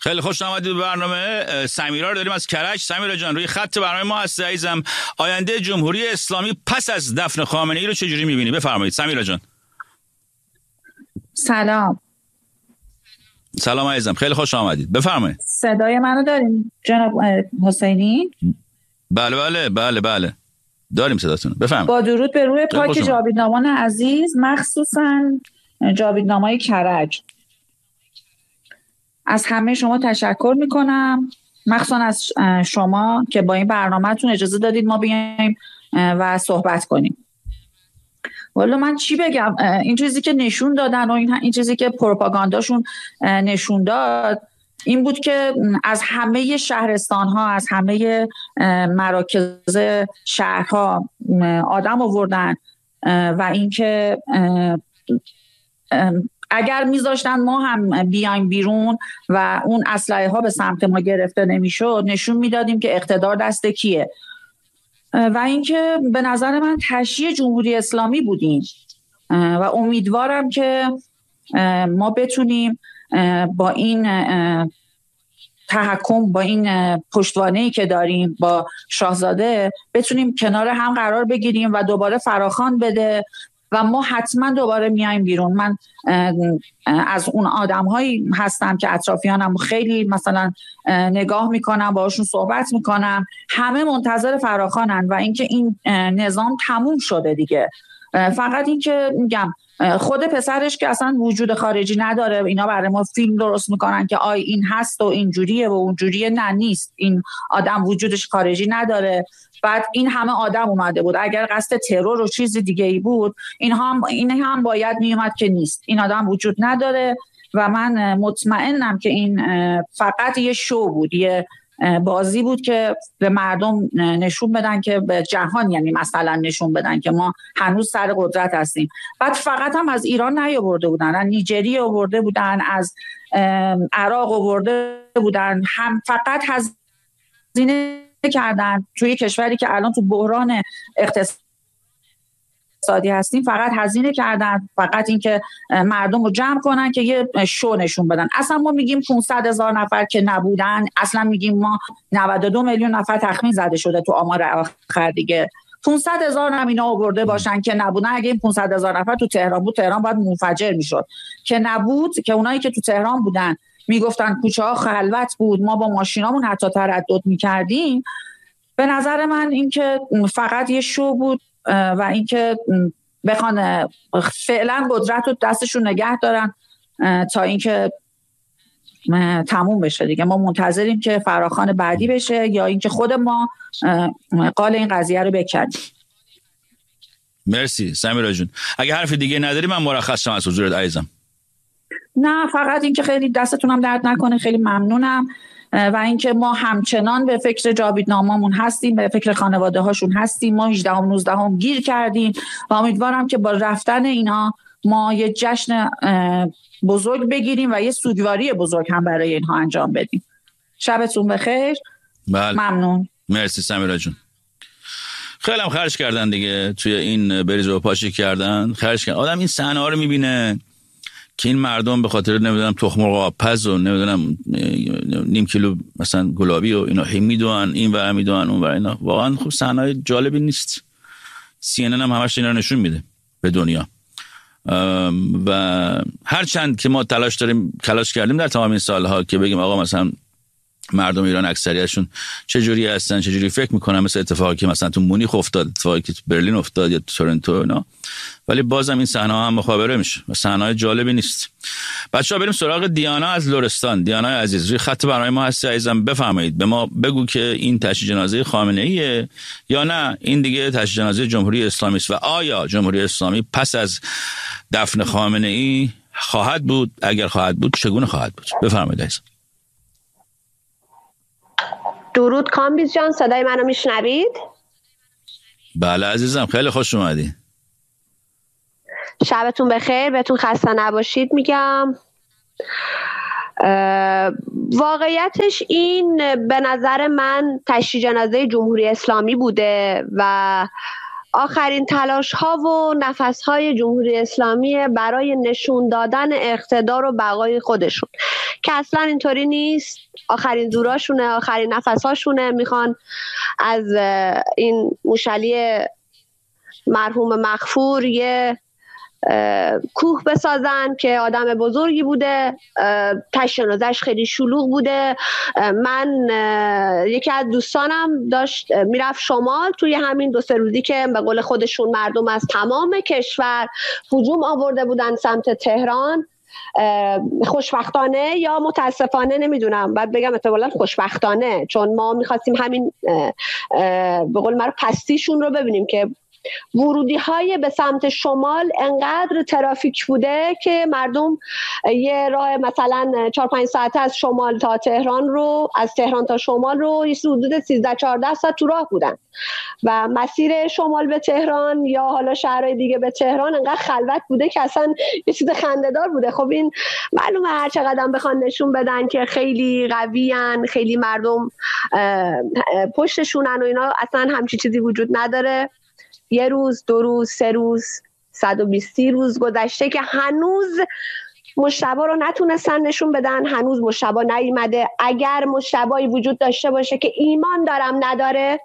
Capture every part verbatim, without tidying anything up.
خیلی خوش آمدید به برنامه. سمیرا رو داریم از کرج. سمیرا جان روی خط برنامه ما هستی عزیزم. آینده جمهوری اسلامی پس از دفن خامنه‌ای رو چجوری می‌بینی؟ بفرمایید سمیرا جان. سلام. سلام عزیزم، خیلی خوش آمدید. بفرمایید. صدای منو دارین جناب حسینی؟ بله بله بله بله داریم صداتون. بفرمایید. با درود به روح پاک جاویدنامان عزیز، مخصوصا جاویدنامای کرج. از همه شما تشکر میکنم، مخصوصا از شما که با این برنامه‌تون اجازه دادید ما بیایم و صحبت کنیم. والا من چی بگم، این چیزی که نشون دادن و این, این چیزی که پروپاگانداشون نشون داد این بود که از همه شهرستان ها، از همه مراکز شهرها آدم آوردن و اینکه اگر میذاشتن ما هم بیایم بیرون و اون اسلحه ها به سمت ما گرفته نمیشد، نشون میدادیم که اقتدار دست کیه. و اینکه به نظر من تشییع جمهوری اسلامی بودیم و امیدوارم که ما بتونیم با این تحکم، با این پشتوانه‌ای که داریم با شاهزاده بتونیم کنار هم قرار بگیریم و دوباره فراخوان بده و ما حتما دوباره میایم بیرون. من از اون آدم‌هایی هستم که اطرافیانم خیلی مثلا نگاه میکنم، باهاشون صحبت میکنم، همه منتظر فراخوانن و اینکه این نظام تموم شده دیگه. فقط اینکه میگم خود پسرش که اصلا وجود خارجی نداره، اینا برای ما فیلم درست میکنن که آی این هست و اینجوریه و اونجوریه. نه نیست، این آدم وجودش خارجی نداره. بعد این همه آدم اومده بود، اگر قصد ترور و چیز دیگه ای بود اینها هم این هم باید میومد که نیست. این آدم وجود نداره و من مطمئنم که این فقط یه شو بود، یه بازی بود که به مردم نشون بدن، که به جهان یعنی مثلا نشون بدن که ما هنوز سر قدرت هستیم. بعد فقط هم از ایران نیاورده بودن، از نیجریه آورده بودن، از عراق آورده بودن، هم فقط هزینه کردن توی کشوری که الان تو بحران اقتصادی هستیم، فقط هزینه کردن، فقط اینکه مردم رو جمع کنن که یه شو نشون بدن. اصلا ما میگیم پانصد هزار نفر که نبودن، اصلا میگیم ما نود و دو میلیون نفر تخمین زده شده تو آمار آخر دیگه. پانصد هزار نمینا آورده باشن که نبودن. اگه این پانصد هزار نفر تو تهران بود، تهران باید منفجر میشد. که نبود، که اونایی که تو تهران بودن میگفتن کوچه ها خلوت بود، ما با ماشینامون حتی تردد میکردیم. به نظر من این که فقط یه شو بود و این که بخوان فعلا قدرت رو دستشون نگه دارن تا اینکه تموم بشه دیگه. ما منتظریم که فراخوان بعدی بشه یا اینکه خود ما قال این قضیه رو بکنیم. مرسی سمیرا جون. اگه حرف دیگه نداری من مرخص شم از حضورت عزیزم. نه، فقط این که خیلی دستتونم درد نکنه، خیلی ممنونم و اینکه ما همچنان به فکر جاویدنامامون هستیم، به فکر خانواده هاشون هستیم. ما هجده و نوزده هم گیر کردیم و امیدوارم که با رفتن اینا ما یه جشن بزرگ بگیریم و یه سوگواری بزرگ هم برای اینها انجام بدیم. شبتون بخیر. بله. ممنون. مرسی سمیرا جون. خیلی هم خرج کردن دیگه توی این بریز و پاشی کردن، خرج کردن. آدم این صحنه ها رو میبینه که این مردم به خاطر نمیدونم تخم مرغ پز و نمیدونم نیم کیلو مثلا گلابی و اینا هی میدونن، این ور میدونن اون ور، اینا واقعا خوب صحنه‌های جالبی نیست. سی ان ان هم همش اینا نشون میده به دنیا و هر چند که ما تلاش داریم تلاش کردیم در تمام این سالها که بگیم آقا مثلا مردم ایران اکثریتشون چجوری هستن، چجوری فکر میکنن، مثل اتفاقی که مثلا تو مونیخ افتاد، اتفاقی که تو برلین افتاد یا تو تورنتو اینا، ولی بازم این صحنه ها هم مخابره میشه و صحنه‌های جالبی نیست. بچه‌ها بریم سراغ دیانا از لرستان. دیانا عزیز روی خط برنامه ما هستی عزیزم، بفرمایید به ما بگو که این تشییع جنازه خامنه‌ایه یا نه این دیگه تشییع جنازه جمهوری اسلامی است و آیا جمهوری اسلامی پس از دفن خامنه‌ای خواهد بود؟ اگر خواهد بود چگونه خواهد بود؟ بفرمایید عزیزم. درود کامبیز جان، صدای منو میشنوید؟ بله عزیزم، خیلی خوش اومدی. شبتون بخیر، بهتون خسته نباشید. میگم واقعیتش این به نظر من تشییع جنازه جمهوری اسلامی بوده و آخرین تلاش ها و نفس های جمهوری اسلامی برای نشون دادن اقتدار و بقای خودشون. که اصلا اینطوری نیست. آخرین زوراشونه، آخرین نفساشونه، میخوان از این موشلی مرحوم مغفور یه کوه بسازن که آدم بزرگی بوده، تشت جنازه‌اش خیلی شلوغ بوده. من یکی از دوستانم داشت میرفت شمال، توی همین دو سه روزی که به قول خودشون مردم از تمام کشور هجوم آورده بودن سمت تهران، خوشبختانه یا متاسفانه نمیدونم، بعد بگم احتمالاً خوشبختانه، چون ما میخواستیم همین به قول من پستیشون رو ببینیم که ورودی های به سمت شمال انقدر ترافیک بوده که مردم یه راه مثلا چهار پنج ساعته از شمال تا تهران رو، از تهران تا شمال رو یه حدود سیزده چهارده ساعت تو راه بودن و مسیر شمال به تهران یا حالا شهرهای دیگه به تهران انقدر خلوت بوده که اصلا یه چیز خنده‌دار بوده. خب این معلومه هر چقدر بخوان نشون بدن که خیلی قویان، خیلی مردم پشتشونن و اینا، اصلا همچین چیزی وجود نداره. یه روز، دو روز، سه روز، صد و بیست روز گذشته که هنوز مجتبی رو نتونستن نشون بدن، هنوز مجتبی نیومده. اگر مجتبی وجود داشته باشه که ایمان دارم نداره،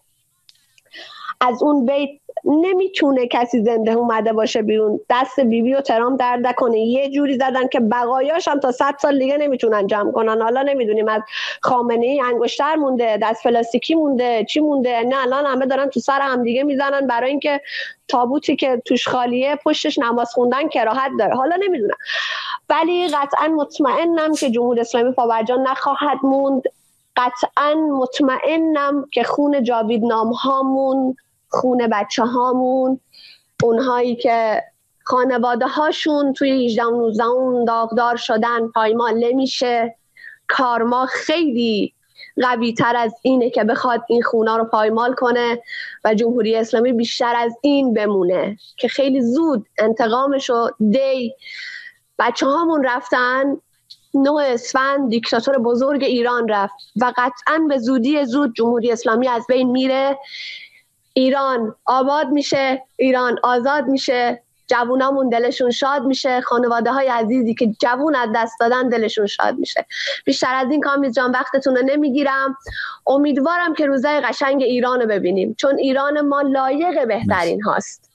از اون بیت نمیتونه کسی زنده اومده باشه بیرون. دست بیبی و ترام درد نکنه، یه جوری زدن که بقایاش هم تا صد سال دیگه نمیتونن جمع کنن. حالا نمیدونیم از خامنه‌ای انگشتر مونده، دست پلاستیکی مونده، چی مونده، نه الان همه دارن تو سر هم دیگه میزنن برای اینکه تابوتی که توش خالیه پشتش نماز خوندن کراهت داره. حالا نمیدونم، ولی قطعا مطمئنم که جمهوری اسلامی پابرجا نخواهد موند. قطعا مطمئنم که خون جاویدنام هامون، خون بچه هامون، اونهایی که خانواده هاشون توی هجده و نوزده داغدار شدن، پایمال نمیشه. کارما خیلی قوی تر از اینه که بخواد این خونا رو پایمال کنه و جمهوری اسلامی بیشتر از این بمونه که خیلی زود انتقامشو دی. بچه هامون رفتن، نه اسفند دیکتاتور بزرگ ایران رفت و قطعا به زودی زود جمهوری اسلامی از بین میره. ایران آباد میشه، ایران آزاد میشه، جوونامون دلشون شاد میشه، خانواده های عزیزی که جوون از دست دادن دلشون شاد میشه. بیشتر از این کامیز جان وقتتون رو نمیگیرم. امیدوارم که روزای قشنگ ایران رو ببینیم، چون ایران ما لایق بهترین هاست.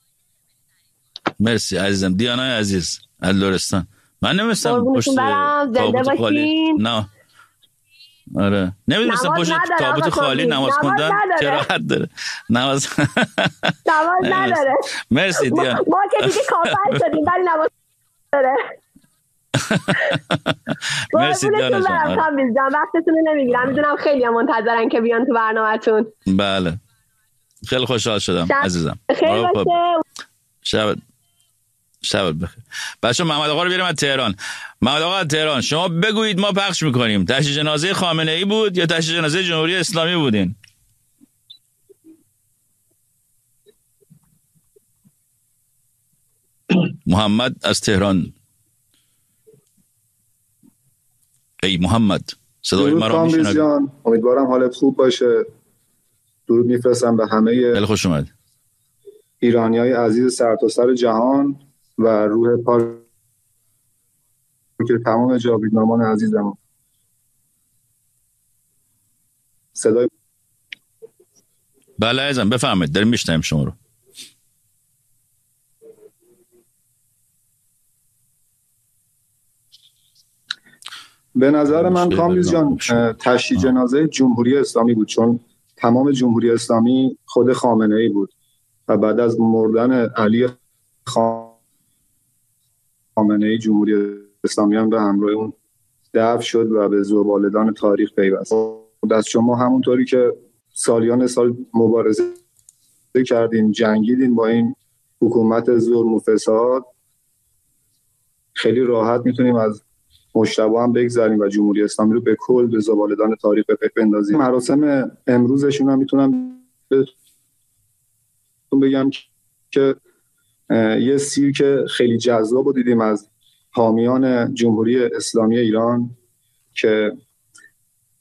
مرسی عزیزم. دیانای عزیز از لرستان، من نمیستم پشت تابوت خالی، نه آره نمیدونستم پشت تابوت خالی نماز خوندن کراهت داره. نماز نماز نداره. مرسی دیان. ما که دیگه کافر شدیم ولی نماز داره. مرسی دیان جان. وقتتون رو نمیگیرم، میدونم خیلی هم منتظرن که بیان تو برنامه‌تون. بله خیلی خوشحال شدم عزیزم. خیلی باشه. شب شب بخیر. بچه محمد آقا رو بیاریم از تهران. محمد آقا از تهران، شما بگویید ما پخش میکنیم. تشییع جنازه خامنه ای بود یا تشییع جنازه جمهوری اسلامی بودین؟ محمد از تهران. ای محمد صدای ما رو میشنوید؟ امیدوارم حالت خوب باشه. درود میفرستم به همه خیلی خوش اومد ایرانیای عزیز سرتاسر جهان و روح پاک که تمام جاویدنامان عزیزم. صدای بله عزیزم بفرمایید، داریم میشنویم شما رو. به نظر من کامبیز جان تشییع جنازه جمهوری اسلامی بود، چون تمام جمهوری اسلامی خود خامنه ای بود و بعد از مردن علی خامنه ای جمهوری اسلامی هم به همراه اون دفن شد و به زبالدان تاریخ پیوست. دست شما همونطوری که سالیان سال مبارزه کردین، جنگیدین با این حکومت ظلم و فساد، خیلی راحت میتونیم از مجتبی هم بگذاریم و جمهوری اسلامی رو به کل به زبالدان تاریخ بپیوندیم. مراسم امروزشون هم میتونم بگم که یه سیرک خیلی جذاب رو دیدیم از حامیان جمهوری اسلامی ایران که